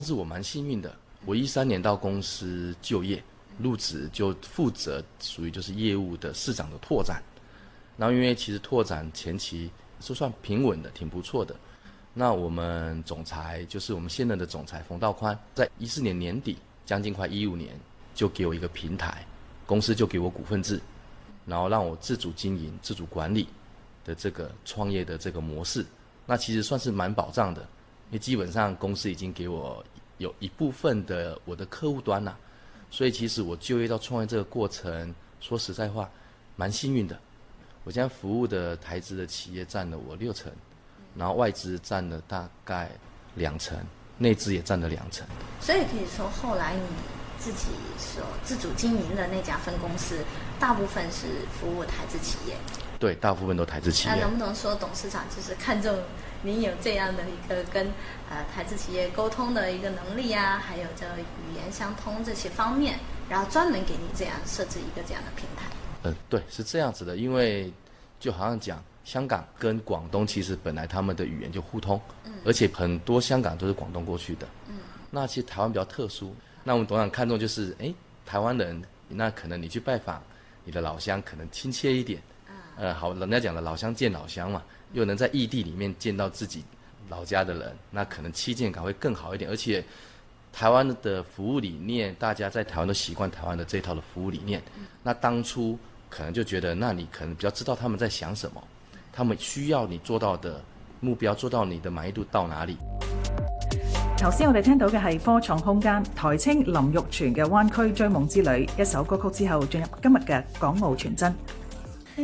是我蛮幸运的，我13年到公司就业，入职就负责属于就是业务的市场的拓展。然后因为其实拓展前期是算平稳的，挺不错的。那我们总裁就是我们现任的总裁冯道宽，在14年年底，将近快15年，就给我一个平台，公司就给我股份制，然后让我自主经营、自主管理的这个创业的这个模式。那其实算是蛮保障的，因为基本上公司已经给我有一部分的我的客户端啦，所以其实我就业到创业这个过程，说实在话，蛮幸运的。我现在服务的台资的企业占了我60%，然后外资占了大概20%，内资也占了20%。 所以可以说，后来你自己所自主经营的那家分公司，大部分是服务台资企业。 对，大部分都台资企业。 那能不能说董事长就是看中您有这样的一个跟台资企业沟通的一个能力啊，还有这语言相通这些方面，然后专门给你这样设置一个这样的平台？ 对，是这样子的，因为就好像讲香港跟广东其实本来他们的语言就互通，而且很多香港都是广东过去的。那其实台湾比较特殊，那我们董事长看重就是台湾人，那可能你去拜访你的老乡可能亲切一点。好，人家讲的老乡见老乡嘛，又能在异地里面见到自己老家的人，那可能亲近感会更好一点。而且台湾的服务理念，大家在台湾都习惯台湾的这一套的服务理念。那当初可能就觉得，那你可能比较知道他们在想什么，他们需要你做到的目標，做到你的滿意度到哪裡。 頭先我哋聽到嘅係科創空間台青林玉泉嘅灣區追夢之旅，一首歌曲之後進入今日嘅港澳傳真。